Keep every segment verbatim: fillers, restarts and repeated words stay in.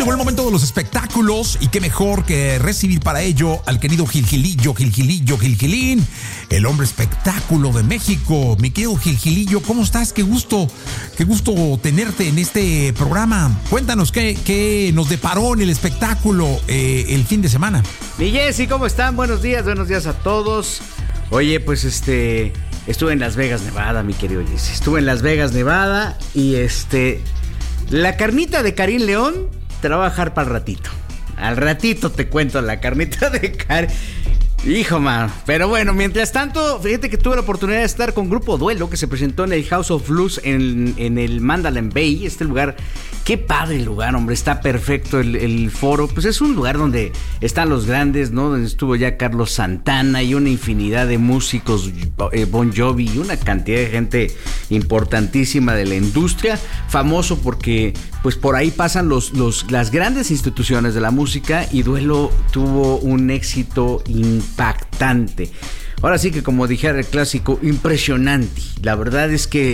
llegó el momento de los espectáculos y qué mejor que recibir para ello al querido Gilgilillo, Gilgilillo, Gilgilín, el hombre espectáculo de México. Mi querido Gilgilillo, ¿cómo estás? Qué gusto, qué gusto tenerte en este programa. Cuéntanos qué, qué nos deparó en el espectáculo eh, el fin de semana. Mi Jessy, ¿cómo están? Buenos días, buenos días a todos. Oye, pues este, estuve en Las Vegas, Nevada, mi querido Jessy. Estuve en Las Vegas, Nevada y este, la carnita de Karim León te la voy a dejar para el ratito. Al ratito te cuento la carnita de Karim. Hijo, man. Pero bueno, mientras tanto, fíjate que tuve la oportunidad de estar con Grupo Duelo, que se presentó en el House of Blues en, en el Mandalay Bay. Este lugar, qué padre el lugar, hombre. Está perfecto el, el foro. Pues es un lugar donde están los grandes, ¿no? Donde estuvo ya Carlos Santana y una infinidad de músicos, eh, Bon Jovi y una cantidad de gente importantísima de la industria. Famoso porque, pues por ahí pasan los, los, las grandes instituciones de la música, y Duelo tuvo un éxito increíble. Impactante. Ahora sí que, como dijera el clásico, impresionante. La verdad es que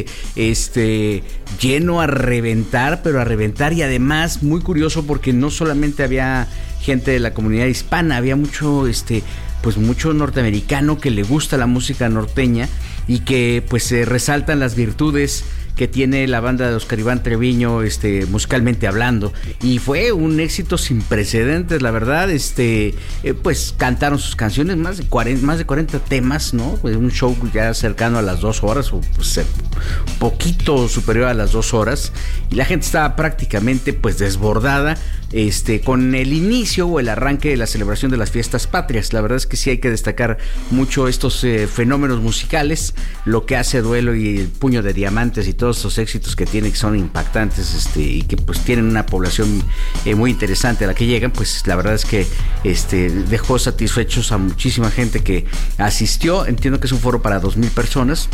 este lleno a reventar, pero a reventar, y además muy curioso porque no solamente había gente de la comunidad hispana, había mucho este pues mucho norteamericano que le gusta la música norteña y que pues se resaltan las virtudes que tiene la banda de Oscar Iván Treviño, este, musicalmente hablando, y fue un éxito sin precedentes, la verdad. Este, eh, pues cantaron sus canciones, más de cuarenta, más de cuarenta temas, ¿no? Pues un show ya cercano a las dos horas, o pues, poquito superior a las dos horas, y la gente estaba prácticamente pues desbordada, este, con el inicio o el arranque de la celebración de las fiestas patrias. La verdad es que sí hay que destacar mucho estos eh, fenómenos musicales, lo que hace Duelo y el Puño de Diamantes y todo estos éxitos que tiene, que son impactantes, este, y que pues tienen una población eh, muy interesante a la que llegan. Pues la verdad es que este, dejó satisfechos a muchísima gente que asistió. Entiendo que es un foro para dos mil personas.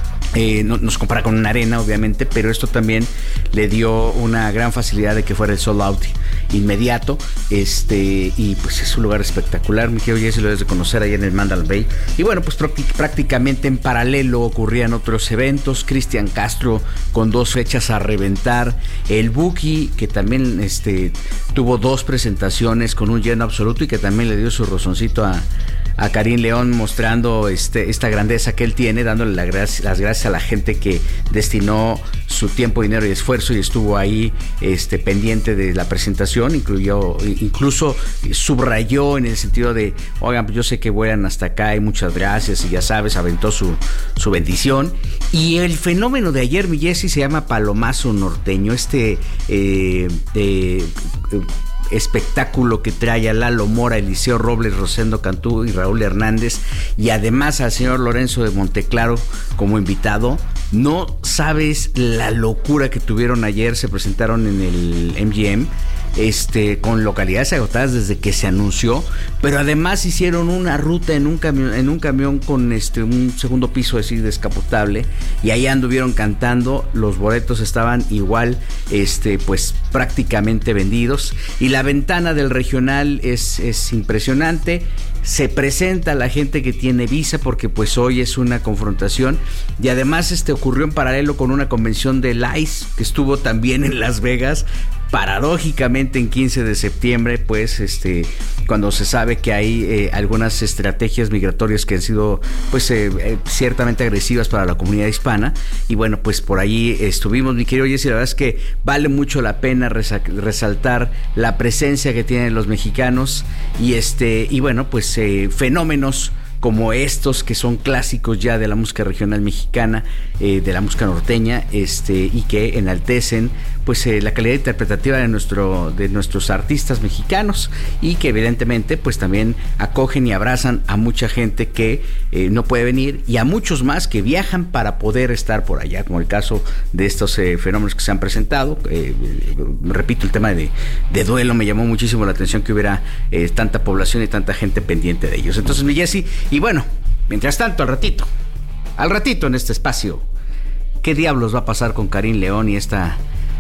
Eh, no, nos compara con una arena, obviamente, pero esto también le dio una gran facilidad de que fuera el sold out inmediato, este, y pues es un lugar espectacular. Mi querido Jessy, lo debes de conocer ahí en el Mandalay Bay. Y bueno, pues prácticamente en paralelo ocurrían otros eventos. Cristian Castro con dos fechas a reventar, el Buki, que también este, tuvo dos presentaciones con un lleno absoluto y que también le dio su rozoncito a a Karim León, mostrando este, esta grandeza que él tiene, dándole la gracia, las gracias a la gente que destinó su tiempo, dinero y esfuerzo y estuvo ahí este, pendiente de la presentación. Incluyó, incluso subrayó en el sentido de, oigan, yo sé que vuelan hasta acá y muchas gracias, y ya sabes, aventó su, su bendición. Y el fenómeno de ayer, mi Jessy, se llama Palomazo Norteño, este eh, eh, eh, espectáculo que trae a Lalo Mora, Eliseo Robles, Rosendo Cantú y Raúl Hernández, y además al señor Lorenzo de Monteclaro como invitado. No sabes la locura que tuvieron ayer. Se presentaron en el M G M, este, con localidades agotadas desde que se anunció, pero además hicieron una ruta en un camión, en un camión con este un segundo piso así descapotable, y ahí anduvieron cantando. Los boletos estaban igual, este, pues prácticamente vendidos, y la ventana del regional es, es impresionante. Se presenta la gente que tiene visa, porque pues hoy es una confrontación, y además este ocurrió en paralelo con una convención del I C E que estuvo también en Las Vegas. Paradójicamente en quince de septiembre, pues este cuando se sabe que hay eh, algunas estrategias migratorias que han sido pues eh, eh, ciertamente agresivas para la comunidad hispana, y bueno, pues por ahí estuvimos, mi querido Jessy. La verdad es que vale mucho la pena resa- resaltar la presencia que tienen los mexicanos, y este y bueno, pues eh, fenómenos como estos que son clásicos ya de la música regional mexicana, eh, de la música norteña, este, y que enaltecen pues eh, la calidad interpretativa de nuestro de nuestros artistas mexicanos, y que evidentemente pues también acogen y abrazan a mucha gente que eh, no puede venir, y a muchos más que viajan para poder estar por allá, como el caso de estos eh, fenómenos que se han presentado. Eh, eh, repito, el tema de, de Duelo me llamó muchísimo la atención, que hubiera eh, tanta población y tanta gente pendiente de ellos. Entonces, mi Jessy, y bueno, mientras tanto, al ratito, al ratito en este espacio, ¿qué diablos va a pasar con Karim León y esta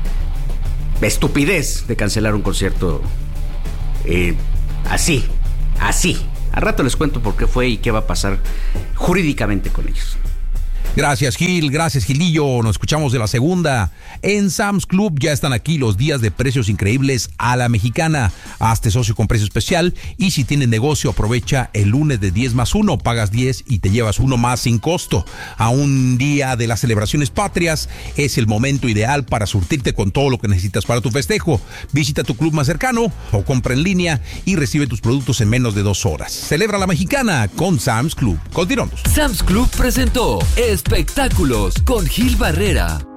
estupidez de cancelar un concierto eh, así, así? Al rato les cuento por qué fue y qué va a pasar jurídicamente con ellos. Gracias, Gil. Gracias, Gilillo. Nos escuchamos de la segunda. En Sam's Club ya están aquí los días de precios increíbles a la mexicana. Hazte socio con precio especial. Y si tienes negocio, aprovecha el lunes de diez más uno. Pagas diez y te llevas uno más sin costo. A un día de las celebraciones patrias es el momento ideal para surtirte con todo lo que necesitas para tu festejo. Visita tu club más cercano o compra en línea y recibe tus productos en menos de dos horas. Celebra la mexicana con Sam's Club. Continuamos. Sam's Club presentó Espectáculos con Gil Barrera.